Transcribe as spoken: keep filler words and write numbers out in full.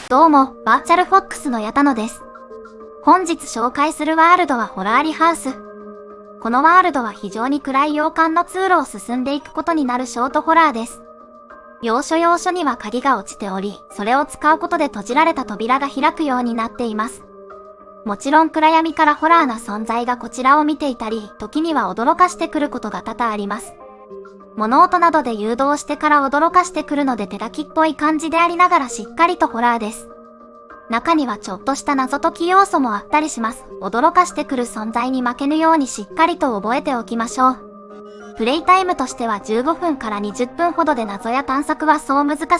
どうも、バーチャルフォックスの矢田野です。本日紹介するワールドはホラーリハウス。このワールドは非常に暗い洋館の通路を進んでいくことになるショートホラーです。要所要所には鍵が落ちており、それを使うことで閉じられた扉が開くようになっています。もちろん暗闇からホラーな存在がこちらを見ていたり、時には驚かしてくることが多々あります。物音などで誘導してから驚かしてくるので手書きっぽい感じでありながらしっかりとホラーです。中にはちょっとした謎解き要素もあったりします。驚かしてくる存在に負けぬようにしっかりと覚えておきましょう。プレイタイムとしてはじゅうごふんからにじゅっぷんほどで謎や探索はそう難